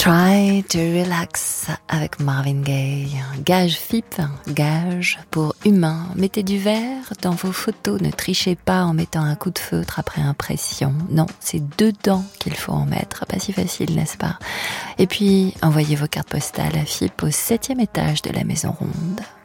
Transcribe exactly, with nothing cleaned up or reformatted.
Try to relax avec Marvin Gaye. Gage F I P, gage pour humain. Mettez du vert dans vos photos. Ne trichez pas en mettant un coup de feutre après impression. Non, c'est dedans qu'il faut en mettre. Pas si facile, n'est-ce pas? Et puis, envoyez vos cartes postales à F I P au septième étage de la Maison Ronde.